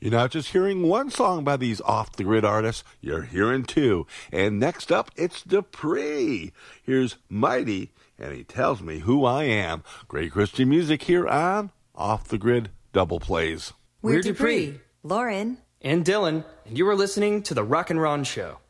You're not just hearing one song by these off-the-grid artists, you're hearing two. And next up, it's Dupree. Here's Mighty, and he tells me who I am. Great Christian music here on Off the Grid Double Plays. We're Dupree, Lauren, and Dylan, and you are listening to The Rock and Ron Show.